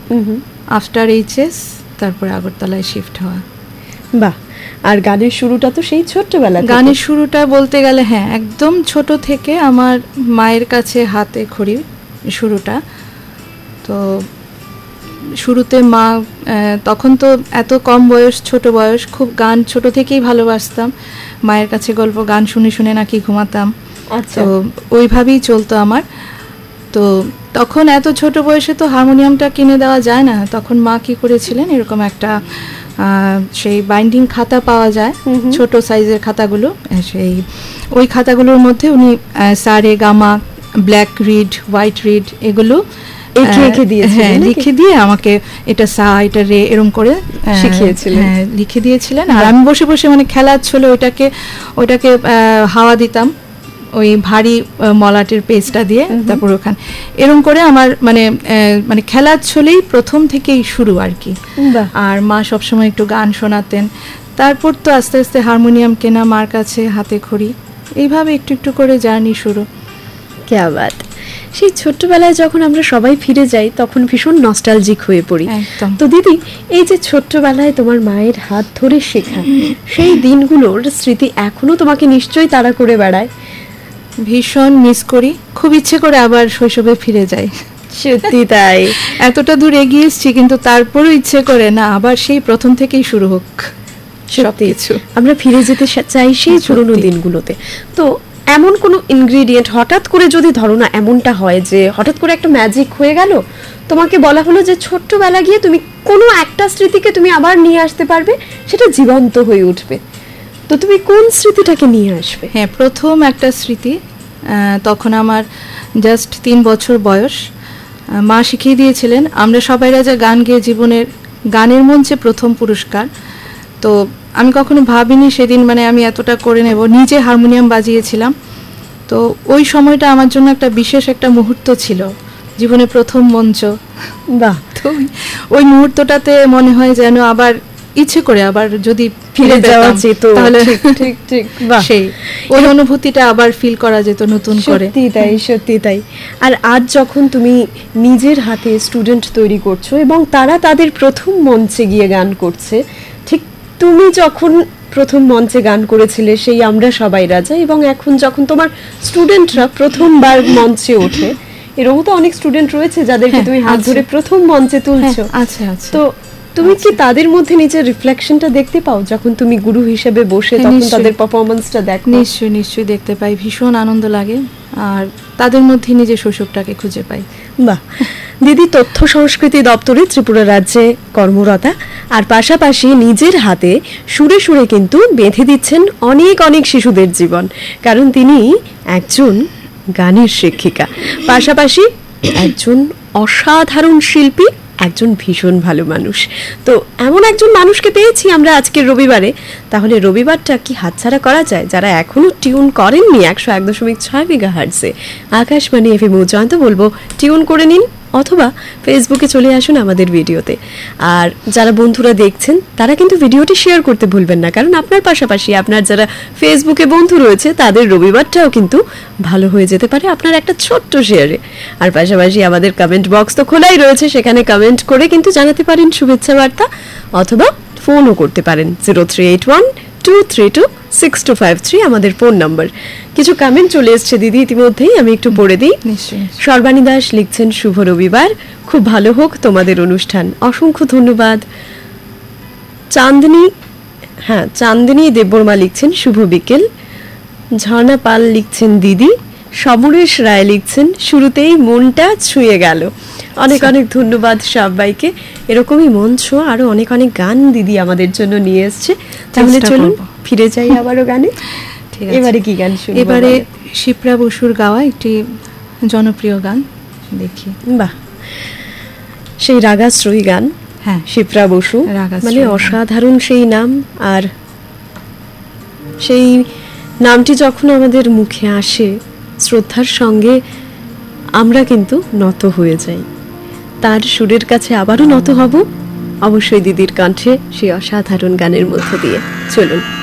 After HS তারপরে আগরতলায় shift হওয়া। বাহ, আর গানের শুরুটা তো সেই ছোট্টবেলা? গানের শুরুটা বলতে গেলে হ্যাঁ একদম ছোট থেকে আমার মায়ের কাছে হাতে খড়ি শুরুটা। তো শুরুতে মা তখন তো এত কম বয়স, ছোট বয়স, খুব গান ছোট থেকেই ভালোবাসতাম, মায়ের কাছে গল্প গান শুনে শুনে নাকি ঘুমাতাম। তো ওইভাবেই চলতো আমার। তো তখন এত ছোট বয়সে তো হারমোনিয়ামটা কিনে দেওয়া যায় না, তখন মা কি করেছিলেন এরকম একটা সেই বাইন্ডিং খাতা পাওয়া যায়, ছোট সাইজের খাতাগুলো, সেই ওই খাতাগুলোর মধ্যে উনি সারে gamma, black read, white read এগুলো লিখে দিয়ে আমাকে এটা সা এটা রে এরকম করে শিখিয়েছিলেন, লিখে দিয়েছিলেন। আর আমি বসে বসে মানে খেলার ছলে ওইটাকে হাওয়া দিতাম ওই ভারী মলাটের পেজটা দিয়ে, তারপর ওখানে এরকম করে আমার মানে খেলার ছলেই প্রথম থেকেই শুরু আর কি। আর মা সবসময় একটু গান শোনাতেন, তারপর তো আস্তে আস্তে হারমোনিয়াম কেনা, মার কাছে হাতে খড়ি, এইভাবে একটু একটু করে জার্নি শুরু। ক্যা বাত। সেই ছোট্টবেলায় যখন আমরা সবাই ফিরে যাই তখন ভীষণ নস্টালজিক হয়ে পড়ি। তো দিদি, এই যে ছোট্টবেলায় তোমার মায়ের হাত ধরে শেখা সেই দিনগুলোর স্মৃতি এখনো তোমাকে নিশ্চয়ই তাড়া করে বেড়ায়? ভীষণ মিস করি, খুব ইচ্ছে করে আবার শৈশবে ফিরে যাই। সত্যি তাই, এতটা দূর এগিয়ে এসেছি কিন্তু তারপরও ইচ্ছে করে না আবার সেই প্রথম থেকেই শুরু হোক সবকিছু। আমরা ফিরে যেতে চাই সেই পুরনো দিনগুলোতে। তো এমন কোনো ইনগ্রেডিয়েন্ট হঠাৎ করে যদি ধরো না এমনটা হয় যে হঠাৎ করে একটা ম্যাজিক হয়ে গেল, তোমাকে বলা হলো যে ছোট্টবেলা গিয়ে তুমি কোনো একটা স্মৃতিকে তুমি আবার নিয়ে আসতে পারবে, সেটা জীবন্ত হয়ে উঠবে, তো তুমি কোন স্মৃতিটাকে নিয়ে আসবে? হ্যাঁ, প্রথম একটা স্মৃতি, তখন আমার জাস্ট 3 বছর বয়স। মা শিখিয়ে দিয়েছিলেন আমরা সবাই রাজা গান গেয়ে জীবনের গানের মঞ্চে প্রথম পুরস্কার। তো আমি কখনো ভাবিনি সেদিন মানে আমি এতটা করে নেব, নিজে হারমোনিয়াম বাজিয়েছিলাম। তো ওই সময়টা আমার জন্য একটা বিশেষ একটা মুহূর্ত ছিল, জীবনে প্রথম মঞ্চ। বাহ, তো ওই মুহূর্তটাতে মনে হয় যেন আবার ইচ্ছে করে আবার যদি ফিরে যাওয়া যেত তাহলে ঠিক ঠিক সেই ওই অনুভূতিটা আবার ফিল করা যেত নতুন করে। সত্যি তাই, সত্যি তাই। আর আজ যখন তুমি নিজের হাতে স্টুডেন্ট তৈরি করছো এবং তারা তাদের প্রথম মঞ্চে গিয়ে গান করছে, ঠিক তুমি যখন প্রথম মঞ্চে গান করেছিলে সেই আমরা সবাই রাজা, এবং এখন যখন তোমার স্টুডেন্টরা প্রথমবার মঞ্চে ওঠে, এরকম তো অনেক স্টুডেন্ট রয়েছে যাদেরকে তুমি হাত ধরে প্রথম মঞ্চে তুলছো। তো তুমি কি তাদের মধ্যে নিজের রিফ্লেকশনটা দেখতে পাও যখন তুমি গুরু হিসেবে বসে তখন তাদের পারফরম্যান্সটা দেখো? নিশ্চয়ই নিশ্চয়ই দেখতে পাই, ভীষণ আনন্দ লাগে, আর তাদের মধ্যে নিজের শৈশবটাকে খুঁজে পাই। বাহ দিদি, তথ্য সংস্কৃতি দপ্তরে ত্রিপুরা রাজ্যে কর্মরতা, আর পাশাপাশি নিজের হাতে সুরে সুরে কিন্তু বেঁধে দিচ্ছেন অনেক অনেক শিশুদের জীবন, কারণ তিনি একজন গানের শিক্ষিকা, পাশাপাশি একজন অসাধারণ শিল্পী, একজন ভীষণ ভালো মানুষ। তো এমন একজন মানুষকে পেয়েছি আমরা আজকের রবিবারে, তাহলে রবিবারটা কি হাতছাড়া করা যায়? যারা এখনো টিউন করেননি 101.6 মেগাহার্টজে আকাশবাণী এফএম উচ্চান্ত, বলবো টিউন করে নিন, অথবা ফেসবুকে চলে আসুন আমাদের ভিডিওতে। আর যারা বন্ধুরা দেখছেন তারা কিন্তু ভিডিওটি শেয়ার করতে ভুলবেন না, কারণ আপনার পাশাপাশি আপনার যারা ফেসবুকে বন্ধু রয়েছে তাদের রবিবারটাও কিন্তু ভালো হয়ে যেতে পারে আপনার একটা ছোট্ট শেয়ারে। আর পাশাপাশি আমাদের কমেন্ট বক্স তো খোলাই রয়েছে, সেখানে কমেন্ট করে কিন্তু জানাতে পারেন শুভেচ্ছা বার্তা, অথবা ফোনও করতে পারেন 0381-232-6253 আমাদের ফোন নাম্বার। কিছু কমেন্ট চলে এসছে দিদি ইতিমধ্যেই, আমি একটু পড়ে দিই। সর্বাণী দাস লিখছেন শুভ রবিবার, খুব ভালো হোক তোমাদের অনুষ্ঠান, অসংখ্য ধন্যবাদ। চাঁদনী দেববর্মা লিখছেন শুভ বিকেল। ঝর্ণা পাল লিখছেন দিদি। সমরেশ রায় লিখছেন শুরুতেই মনটা ছুঁয়ে গেল। অনেক অনেক ধন্যবাদ সবাইকে। এরকমই মঞ্চ আরো অনেক অনেক গান দিদি আমাদের জন্য নিয়ে এসছে। তাহলে চলুন ফিরে যাই আবারও গানে। এবারে কি গান শুনবো? এবারে শিপ্রা বসুর গাওয়া একটি জনপ্রিয় গান দেখি। বাহ, সেই রাগাশ্রয়ী গান। হ্যাঁ, শিপ্রা বসু, মানে অসাধারণ সেই নাম। আর সেই নামটি যখন আমাদের মুখে আসে, শ্রদ্ধার সঙ্গে আমরা কিন্তু নত হয়ে যাই। তার সুরের কাছে আবারও নত হব, অবশ্যই দিদির কণ্ঠে সেই অসাধারণ গানের মধ্য দিয়ে। চলুন।